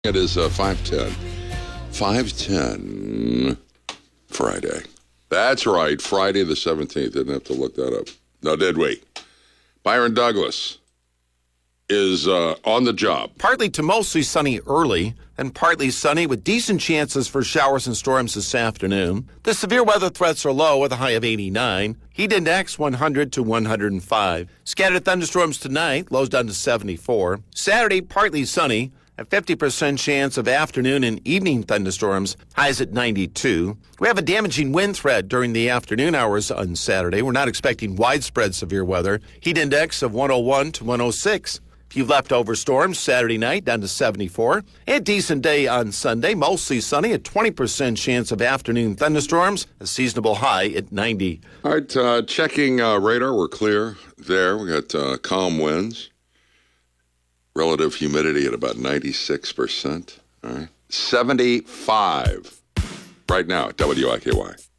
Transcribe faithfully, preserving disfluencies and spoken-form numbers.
It is uh, five ten. five ten Friday. That's right, Friday the seventeenth. Didn't have to look that up. No, did we? Byron Douglas is uh, on the job. Partly to mostly sunny early and partly sunny with decent chances for showers and storms this afternoon. The severe weather threats are low with a high of eighty-nine. Heat index one hundred to one hundred five. Scattered thunderstorms tonight, lows down to seventy-four. Saturday, partly sunny. A fifty percent chance of afternoon and evening thunderstorms, highs at ninety-two. We have a damaging wind threat during the afternoon hours on Saturday. We're not expecting widespread severe weather. Heat index of one oh one to one oh six. A few leftover storms Saturday night down to seventy-four. A decent day on Sunday, mostly sunny, a twenty percent chance of afternoon thunderstorms, a seasonable high at ninety. All right, uh, checking uh, radar, we're clear there. We got uh, calm winds. Relative humidity at about ninety-six percent. All right. seventy-five right now at W I K Y.